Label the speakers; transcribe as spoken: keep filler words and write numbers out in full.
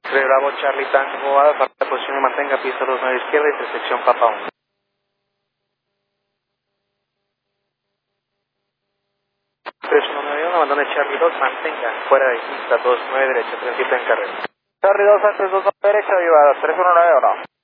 Speaker 1: tres Bravo Charlie Tango A, para la posición y mantenga pista dos nueve izquierda, intersección Papa uno. tres uno nueve uno, abandone Charlie dos, mantenga fuera de pista dos nueve derecha, principio en carrera.
Speaker 2: Charlie dos, antes dos derecha, viva tres uno nueve uno.